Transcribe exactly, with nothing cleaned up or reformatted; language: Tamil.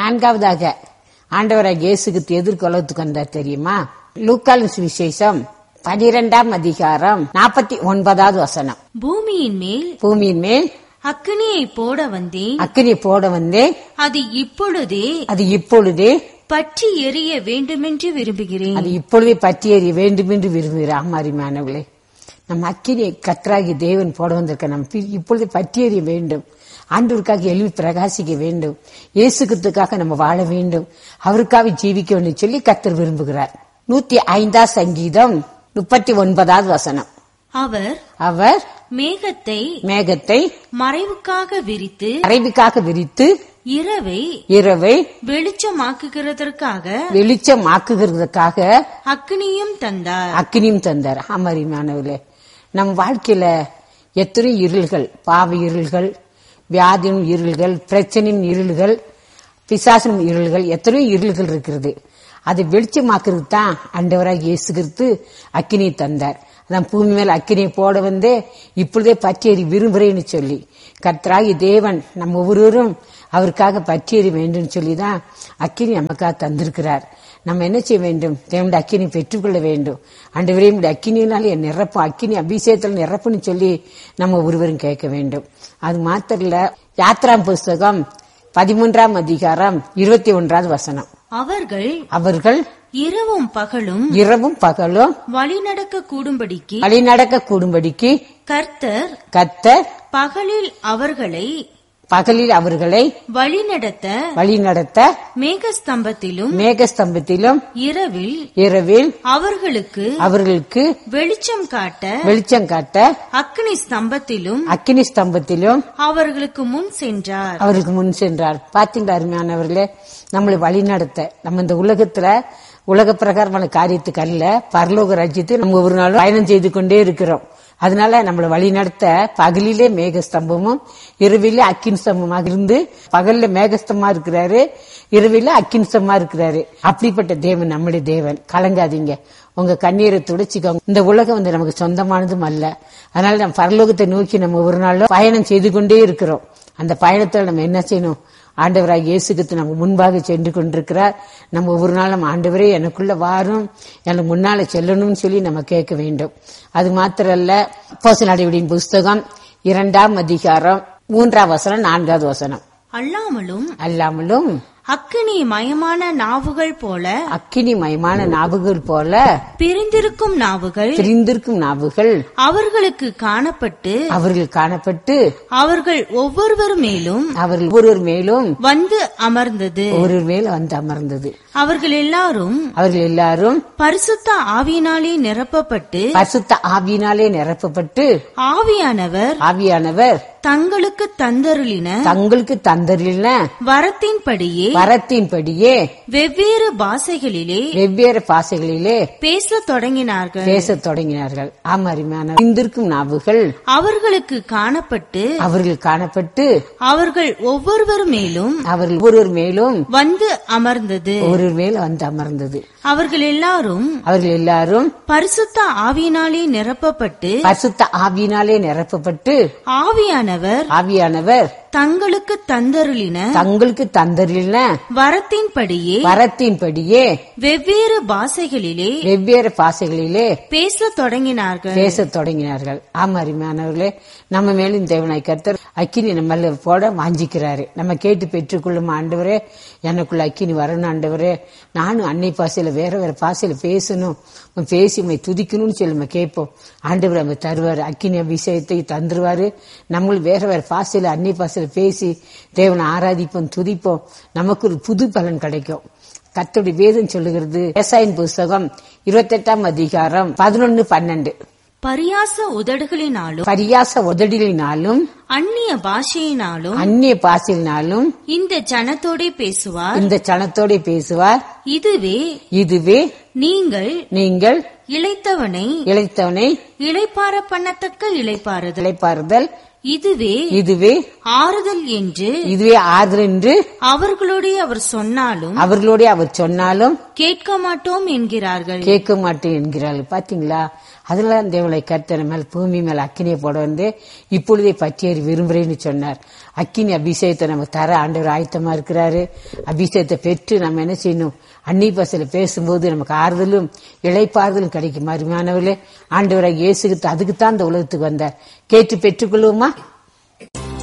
நான்காவதாக ஆண்டவராக இயேசுக்கு எதிர்கொள்ளத்துக்கு வந்தார் தெரியுமா? லூக்காவின் சுவிசேஷம் பனிரெண்டாம் அதிகாரம் நாற்பத்தி ஒன்பதாவது வசனம். பூமியின் மேல் பூமியின் மேல் அக்கினியை போட வந்தேன், அக்கினி போட வந்தேன், அது இப்பொழுதே அது இப்பொழுதே பற்றி எரிய வேண்டுமென்று விரும்புகிறேன். அது இப்பொழுதே பற்றி எறிய வேண்டும் என்று விரும்புகிறார். மாறிமானவர்களே, நம்ம அக்கினியை கர்த்தராகி தேவன் போட வந்திருக்க நம்ம இப்பொழுது பற்றி எறிய வேண்டும். ஆண்டவருக்காக எழுப்பி பிரகாசிக்க வேண்டும். இயேசுக்காக நம்ம வாழ வேண்டும். அவருக்காக ஜீவிக்க வேண்டும் சொல்லி கர்த்தர் விரும்புகிறார். நூத்தி ஐந்தாம் சங்கீதம் முப்பத்தி ஒன்பதாவது வசனம். அவர் அவர் மேகத்தை மேகத்தை மறைவுக்காக விரித்து மறைவுக்காக விரித்து இரவை இரவை வெளிச்சமாக்குகிறதற்காக வெளிச்சமாக்குகிறதுக்காக அக்னியும் தந்தார் அக்னியும் தந்தார். ஆமாரிமானவர்களே, நம் வாழ்க்கையில எத்தனை இருள்கள், பாவ இருள்கள், வியாதியின் இருள்கள், பிரச்சனையின் இருள்கள், பிசாசின் இருள்கள், எத்தனையோ இருள்கள் இருக்கிறது. அதை வெளிச்சமாக்குறது தான் ஆண்டவராக இயேசு கிறிஸ்து அக்கினியை தந்தார். அதான் பூமி மேல அக்கினியை போட வந்தே இப்பொழுதே பற்றியறி விரும்புறேன்னு சொல்லி கர்த்தராகி தேவன் நம்ம ஒவ்வொருவரும் அவருக்காக பற்றியறி வேண்டும் சொல்லிதான் அக்கினி நமக்காக தந்திருக்கிறார். நம்ம என்ன செய்ய வேண்டும்? தேவனுடைய அக்கினி பெற்றுக்கொள்ள வேண்டும். ஆண்டவரே உம்முடைய அக்கினியினால என் நிரப்பும், அக்கினி அபிஷேகத்தில் நிரப்புன்னு சொல்லி நம்ம ஒருவரும் கேட்க வேண்டும். அது மாத்திரம் இல்ல, யாத்ராம் புஸ்தகம் பதிமூன்றாம் அதிகாரம் இருபத்தி ஒன்றாவது வசனம். அவர்கள் அவர்கள் இரவும் பகலும் இரவும் பகலும் வழி நடக்க கூடும்படிக்கு வழி நடக்க கூடும்படிக்கு கர்த்தர் கர்த்தர் பகலில் அவர்களை பகலில் அவர்களை வழி நடத்த வழி நடத்த மேகஸ்தம்பத்திலும் மேகஸ்தம்பத்திலும் இரவில் இரவில் அவர்களுக்கு அவர்களுக்கு வெளிச்சம் காட்ட வெளிச்சம் காட்ட அக்னி ஸ்தம்பத்திலும் அக்கினி ஸ்தம்பத்திலும் அவர்களுக்கு முன் சென்றார் அவருக்கு முன் சென்றார். பாத்தீங்களா அருமையானவர்களே, நம்மளை வழி நடத்த நம்ம இந்த உலகத்துல உலக பிரகாரமான காரியத்துக்கு அல்ல, பரலோக ராஜ்யத்துக்கு நம்ம ஒரு நாள் பயணம் செய்து கொண்டே இருக்கிறோம். அதனால நம்மளை வழி நடத்த பகலிலே மேகஸ்தம்பமும் இரவிலே அக்கின் ஸ்தம்பமாக இருந்து, பகல்ல மேகஸ்தமா இருக்கிறாரு, இரவில அக்கின் ஸ்தம்பமா இருக்கிறாரு. அப்படிப்பட்ட தேவன் நம்முடைய தேவன். கலங்காதீங்க, உங்க கண்ணீரை துடைச்சிக்கோங்க. இந்த உலகம் வந்து நமக்கு சொந்தமானதும் அல்ல. அதனால நம்ம பரலோகத்தை நோக்கி நம்ம ஒரு நாள் பயணம் செய்து கொண்டே இருக்கிறோம். அந்த பயணத்துல நம்ம என்ன செய்யணும்? ஆண்டவராக இயேசுக்கு நம்ம முன்பாக சென்று கொண்டிருக்கிறார். நம்ம ஒவ்வொரு நாள் நம்ம ஆண்டவரே எனக்குள்ள வாரும், எனக்கு முன்னால செல்லணும்னு சொல்லி நம்ம கேட்க வேண்டும். அது மாத்திரல்ல, அப்போஸ்தலர்களின் புஸ்தகம் இரண்டாம் அதிகாரம் மூன்றாம் வசனம் நான்காவது வசனம். அல்லாமலும் அல்லாமலும் அக்கினி மயமான நாவுகள் போல அக்கினி மயமான நாவுகள் போல பிரிந்திருக்கும் நாவுகள் பிரிந்திருக்கும் நாவுகள் அவர்களுக்கு காணப்பட்டு அவர்கள் காணப்பட்டு அவர்கள் ஒவ்வொருவர் மேலும் அவர்கள் ஒருவர் மேலும் வந்து அமர்ந்தது ஒரு மேல வந்து அமர்ந்தது. அவர்கள் எல்லாரும் அவர்கள் எல்லாரும் பரிசுத்த ஆவியினாலே நிரப்பப்பட்டு பரிசுத்த ஆவியினாலே நிரப்பப்பட்டு ஆவியானவர் ஆவியானவர் தங்களுக்கு தந்தருளின தங்களுக்கு தந்தருளின வரத்தின்படியே வரத்தின்படியே வெவ்வேறு பாஷைகளிலே வெவ்வேறு பாஷைகளிலே பேசத் தொடங்கினார்கள் பேசத் தொடங்கினார்கள். ஆமாரிமான பிரிந்திருக்கும் நாவுகள் அவர்களுக்கு காணப்பட்டு அவர்கள் காணப்பட்டு அவர்கள் ஒவ்வொருவர் மேலும் அவர்கள் ஒருவர் மேலும் வந்து அமர்ந்தது ஒரு மேல வந்து அமர்ந்தது. அவர்கள் எல்லாரும் அவர்கள் எல்லாரும் பரிசுத்த ஆவியினாலே நிரப்பப்பட்டு பரிசுத்த ஆவியினாலே நிரப்பப்பட்டு ஆவியானவர் ஆவியானவர் தங்களுக்கு தந்தருளின தங்களுக்கு தந்தருளின வரத்தின்படியே வரத்தின்படியே வெவ்வேறு பாஷைகளிலே வெவ்வேறு பாஷைகளிலே பேசத் தொடங்கினார்கள் பேசத் தொடங்கினார்கள். ஆமாரிமானவர்களே, நம்ம மேலும் தேவனாய் கர்த்தர் அக்கினி நம்ம போட வாஞ்சிக்கிறாரு. நம்ம கேட்டு பெற்றுக்கொள்ளும் ஆண்டவரே, எனக்குள்ள அக்கினி வரணும் ஆண்டவரே, நானும் அன்னை பாஷையில வேற வேற பாஷையில பேசணும், பேசி உண்மை துதிக்கணும்னு சொல்லி நம்ம கேட்போம். ஆண்டவர் நம்ம தருவாரு, அக்கினி அபிஷேகத்தை தந்துருவாரு. நம்மளும் வேற வேற பாஷையில அன்னை பாஷையில பேசி தேவனை ஆராதிப்போம், துதிப்போம். நமக்கு ஒரு புது பலன் கிடைக்கும். கர்த்தருடைய வேதம் சொல்லுகிறது, ஏசாயின் புஸ்தகம் இருபத்தி எட்டாம் அதிகாரம் பதினொன்னு பன்னெண்டு. பரியாச உதடுகளினாலும் பரியாச உதடுகளினாலும் அந்நிய பாஷையினாலும் அந்நிய பாஷையினாலும் இந்த ஜனத்தோட பேசுவார் இந்த ஜனத்தோட பேசுவார். இதுவே இதுவே நீங்கள் நீங்கள் இளைத்தவனை இளைத்தவனை இளைப்பார பண்ணத்தக்க இளைப்பாறுதல் இளைப்பாறுதல் இதுவே இதுவே ஆறுதல் என்று இதுவே ஆறுதல் என்று அவர்களோட அவர் சொன்னாலும் அவர்களோட அவர் சொன்னாலும் கேட்க மாட்டோம் என்கிறார்கள் கேட்க மாட்டோம் என்கிறார்கள். பாத்தீங்களா? அதனால தேவனை கர்த்தர் மேல் பூமி மேல அக்கினியை போட வந்து இப்பொழுதே பற்றியேறி விரும்புறேன்னு சொன்னார். அக்கினி அபிஷேகத்தை நம்ம தர ஆண்டவர் ஆயத்தமா இருக்கிறாரு. அபிஷேகத்தை பெற்று நம்ம என்ன செய்யணும்? அன்னி பாசையில பேசும்போது நமக்கு ஆறுதலும் இளைப்பாறுதலும் கிடைக்கும். அருமையானவர்களே, ஆண்டவராக இயேசுக்கு அதுக்குத்தான் இந்த உலகத்துக்கு வந்தார். கேட்டு பெற்றுக்கொள்வோமா?